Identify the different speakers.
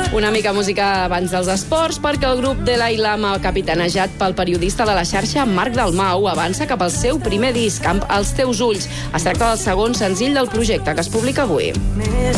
Speaker 1: Una mica música abans dels esports, perquè el grup de l'Ailama, capitanejat pel periodista de la xarxa Marc Dalmau, avança cap al seu primer disc, amb Els teus ulls. Es tracta del segon senzill del projecte, que es publica avui.